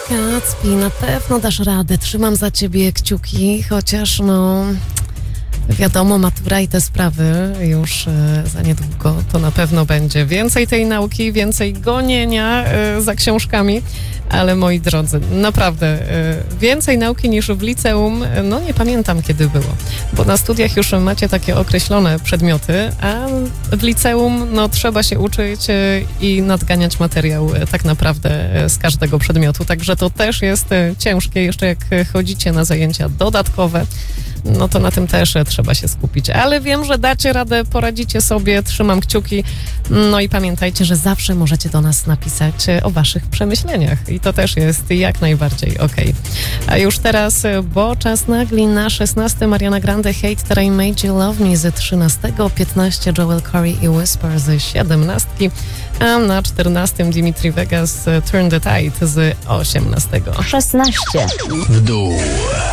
Kacpi, na pewno dasz radę. Trzymam za ciebie kciuki, chociaż wiadomo, matura i te sprawy już za niedługo to na pewno będzie. Więcej tej nauki, więcej gonienia za książkami, ale moi drodzy, naprawdę więcej nauki niż w liceum, nie pamiętam kiedy było, bo na studiach już macie takie określone przedmioty, a w liceum trzeba się uczyć i nadganiać materiał tak naprawdę z każdego przedmiotu, także to też jest ciężkie, jeszcze jak chodzicie na zajęcia dodatkowe, to na tym też trzeba się skupić. Ale wiem, że dacie radę, poradzicie sobie, trzymam kciuki. I pamiętajcie, że zawsze możecie do nas napisać o waszych przemyśleniach. I to też jest jak najbardziej okej. A już teraz, bo czas nagli na 16 Mariana Grande, Hate That I Made You Love Me z 13, 15 Joel Corey i Whisper z 17, a na 14 Dimitri Vegas Turn the Tide z 18. 16 w dół.